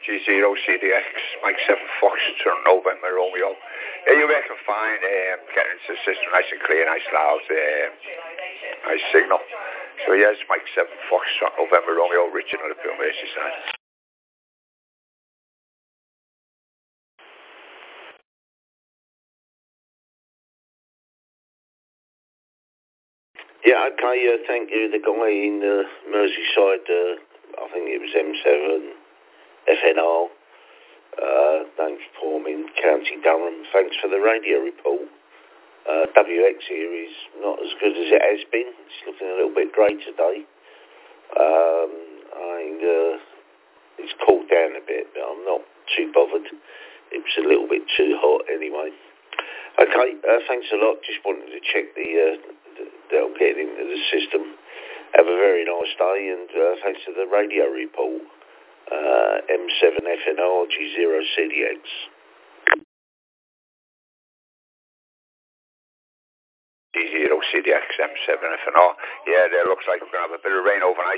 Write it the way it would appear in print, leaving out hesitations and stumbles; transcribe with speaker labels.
Speaker 1: G0CDX, Mike 7 Foxtrot, November Romeo. Yeah, you're working fine. Getting into the system nice and clear, nice loud, nice signal. So yes, Mike 7 Foxtrot, November Romeo, Richard on the Pure Merseyside.
Speaker 2: Yeah, okay, thank you. The guy in Merseyside, I think it was M7, FNR, name's Portman, County Durham. Thanks for the radio report. WX here is not as good as it has been. It's looking a little bit grey today. It's cooled down a bit, but I'm not too bothered. It was a little bit too hot anyway. Okay, thanks a lot. Just wanted to check that I'm getting into the system. Have a very nice day, and thanks to the radio report. M7FNR G0CDX.
Speaker 1: G0CDX M7FNR. Yeah, it looks like we're going to have a bit of rain overnight.